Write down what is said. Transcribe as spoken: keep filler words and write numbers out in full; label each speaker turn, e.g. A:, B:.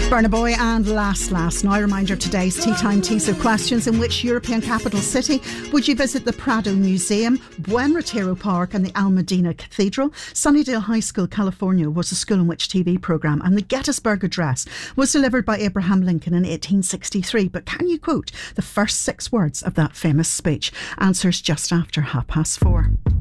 A: Burna Boy and Last Last. Now a reminder of today's Tea Time Teaser questions. In which European capital city would you visit the Prado Museum, Buen Retiro Park and the Almudena Cathedral? Sunnydale High School, California was the school in which T V programme, and the Gettysburg Address was delivered by Abraham Lincoln in eighteen sixty-three. But can you quote the first six words of that famous speech? Answers just after half past four.